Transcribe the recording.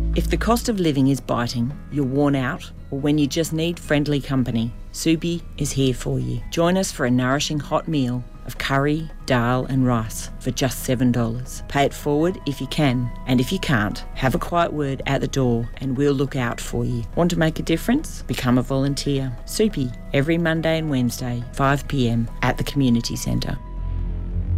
If the cost of living is biting, you're worn out, or when you just need friendly company, Soupy is here for you. Join us for a nourishing hot meal of curry, dal and rice for just $7. Pay it forward if you can, and if you can't, have a quiet word at the door and we'll look out for you. Want to make a difference? Become a volunteer. Soupy, every Monday and Wednesday, 5 p.m at the community centre.